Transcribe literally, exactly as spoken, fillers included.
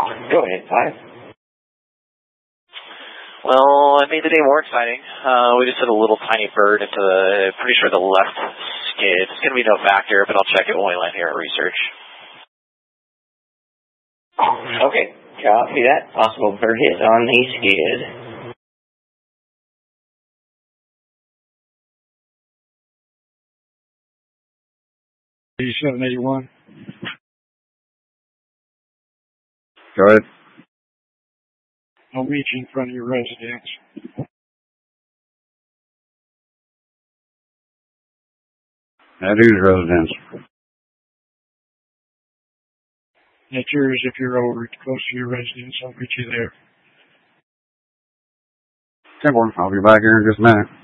Go ahead, five. Well, it made the day more exciting. Uh, we just hit a little tiny bird into the, pretty sure the left skid. It's going to be no factor, but I'll check it when we land here at research. Okay, copy that. Possible bird hit on the skid. seven eighty-one. Go ahead. I'll meet you in front of your residence. That is residence. That's yours if you're over close to your residence. I'll meet you there. ten four. I'll be back here in just a minute.